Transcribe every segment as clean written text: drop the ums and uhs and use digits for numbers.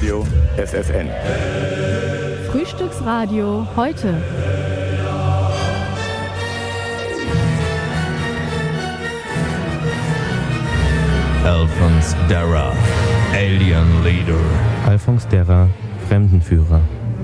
Radio FFN. Frühstücksradio heute. Alphonse Darra, Alien Leader. Alphonse Darra, Fremdenführer.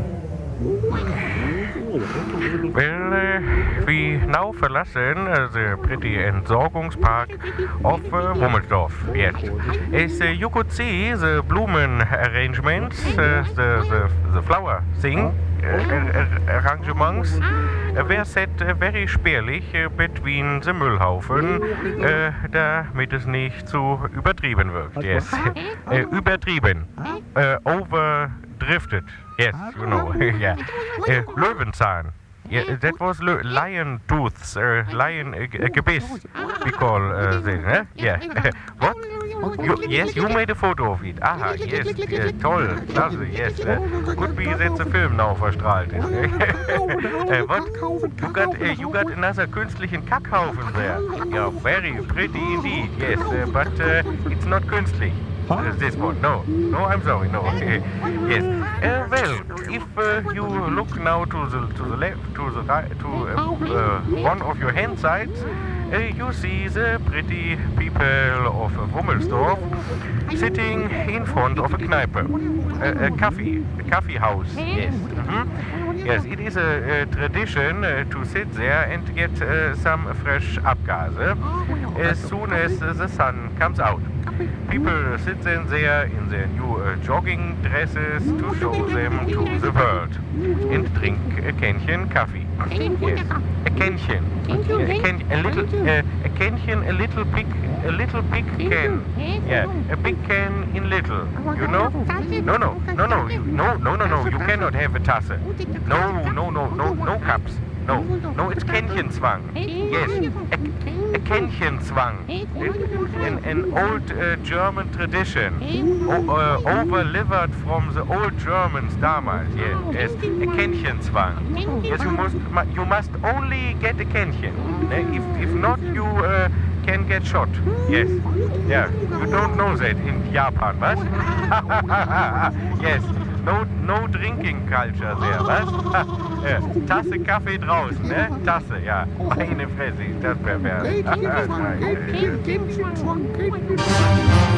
Well, we now verlassen the pretty Entsorgungspark of Wummelsdorf. Yes. As you could see, the Blumen arrangements, the flower thing, arrangements were set very spärlich between the Müllhaufen, damit es nicht zu übertrieben wirkt. Yes. Übertrieben. Overdrifted. Yes, you know. Yeah. Löwenzahn. Yeah, that was lion tooths, lion Gebiss, we call them, eh? Yeah. What? Yes, you made a photo of it. Aha, yes, toll, klasse, yes. Could be that's a film now verstrahlt ist. What? You got another künstlichen Kackhaufen there. Yeah, very pretty indeed, yes, but it's not künstlich. This one, no, I'm sorry, no. Yes. Well, if you look now to the left, to the right, to one of your hand sides, you see the pretty people of Wummelsdorf sitting in front of a Kneipe, a coffee house. Yes. Mm-hmm. Yes, it is a tradition to sit there and get some fresh Abgase as soon as the sun comes out. People sit then there in their new jogging dresses to show them to the world and drink a Kännchen coffee. Yes, a Kännchen. A little big can. Yeah, a big can in little. You know? No. You cannot have a Tasse. No cups. No, it's Kännchenzwang. Yes, a Kännchenzwang. An old German tradition, overlivered from the old Germans damals. Yes, a Kännchenzwang. Yes, you must only get a Kännchen. If not, you can get shot. Yes, yeah. You don't know that in Japan, was? Yes. No drinking culture there, was? Tasse Kaffee draußen, ne? Tasse, ja. Meine Fresse, das wäre